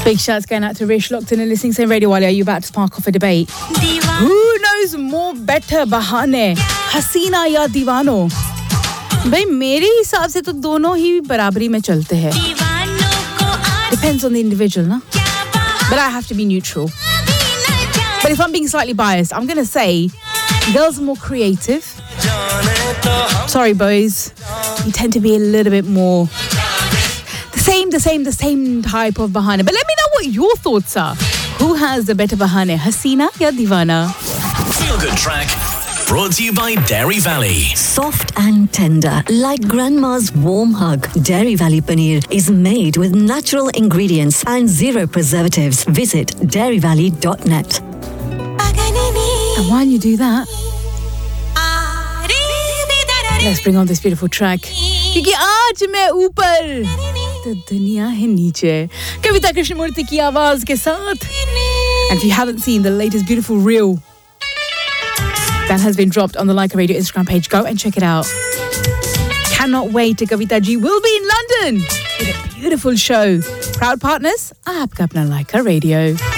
Big shouts going out to Rish locked in and listening. Saying, Radio Wali, are you about to spark off a debate? Who knows more better बहाने, हसीना या दीवानो? भाई मेरे हिसाब से तो दोनों ही बराबरी में चलते हैं. Depends on the individual, na? But I have to be neutral. But if I'm being slightly biased, I'm going to say girls are more creative. Sorry, boys. You tend to be a little bit more the same type of bahane. But let me know what your thoughts are. Who has the better bahane, Hasina ya Divana? Feel Good Track, brought to you by Dairy Valley. Soft and tender, like grandma's warm hug. Dairy Valley paneer is made with natural ingredients and zero preservatives. Visit dairyvalley.net. And while you do that, let's bring on this beautiful track. क्योंकि आज मैं ऊपर तो दुनिया है नीचे. कविता कृष्णमूर्ति की आवाज के साथ. And if you haven't seen the latest beautiful reel that has been dropped on the Leica Radio Instagram page, go and check it out. Cannot wait. Kavita ji will be in London with a beautiful show. Proud partners, aapka apna Leica Radio.